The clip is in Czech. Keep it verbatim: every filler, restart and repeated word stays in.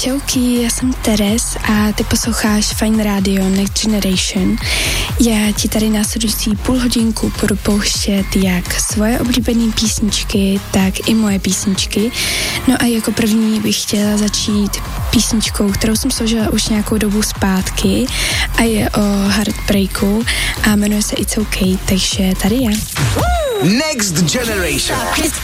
Čauky, já jsem Teres a ty posloucháš Fine Radio Next Generation. Já ti tady následující půl hodinku budu pouštět jak svoje oblíbené písničky, tak i moje písničky. No a jako první bych chtěla začít písničkou, kterou jsem složila už nějakou dobu zpátky a je o Heartbreaku a jmenuje se It's Okay, takže tady je. Next Generation.